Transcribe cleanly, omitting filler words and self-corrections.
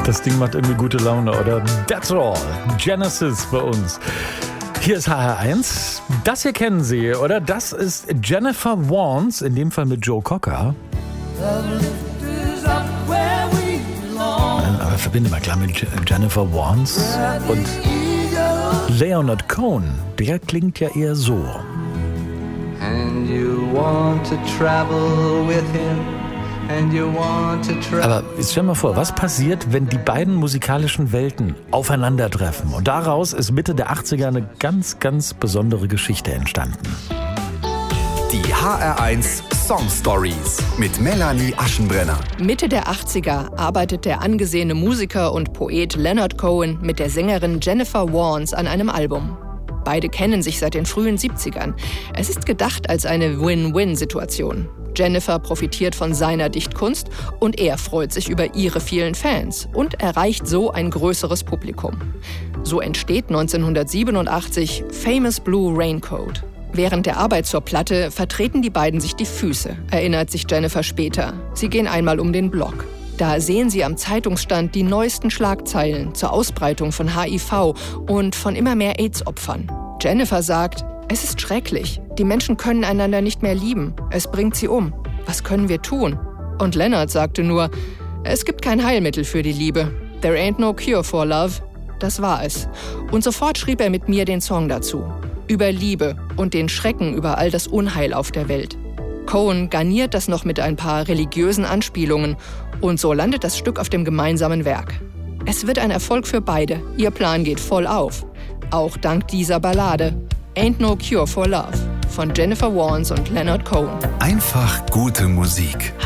Das Ding macht irgendwie gute Laune, oder? That's All. Genesis bei uns. Hier ist HR1. Das hier kennen Sie, oder? Das ist Jennifer Warnes, in dem Fall mit Joe Cocker. Aber verbinde mal klar mit Jennifer Warnes und Leonard Cohen. Der klingt ja eher so. And you want to travel with him. Aber jetzt stell mal vor, was passiert, wenn die beiden musikalischen Welten aufeinandertreffen? Und daraus ist Mitte der 80er eine ganz, ganz besondere Geschichte entstanden. Die HR1 Song Stories mit Melanie Aschenbrenner. Mitte der 80er arbeitet der angesehene Musiker und Poet Leonard Cohen mit der Sängerin Jennifer Warnes an einem Album. Beide kennen sich seit den frühen 70ern. Es ist gedacht als eine Win-Win-Situation. Jennifer profitiert von seiner Dichtkunst und er freut sich über ihre vielen Fans und erreicht so ein größeres Publikum. So entsteht 1987 Famous Blue Raincoat. Während der Arbeit zur Platte vertreten die beiden sich die Füße, erinnert sich Jennifer später. Sie gehen einmal um den Block. Da sehen sie am Zeitungsstand die neuesten Schlagzeilen zur Ausbreitung von HIV und von immer mehr AIDS-Opfern. Jennifer sagt: Es ist schrecklich. Die Menschen können einander nicht mehr lieben. Es bringt sie um. Was können wir tun? Und Leonard sagte nur: Es gibt kein Heilmittel für die Liebe. There ain't no cure for love. Das war es. Und sofort schrieb er mit mir den Song dazu. Über Liebe und den Schrecken über all das Unheil auf der Welt. Cohen garniert das noch mit ein paar religiösen Anspielungen. Und so landet das Stück auf dem gemeinsamen Werk. Es wird ein Erfolg für beide. Ihr Plan geht voll auf. Auch dank dieser Ballade Ain't No Cure for Love von Jennifer Warnes und Leonard Cohen. Einfach gute Musik.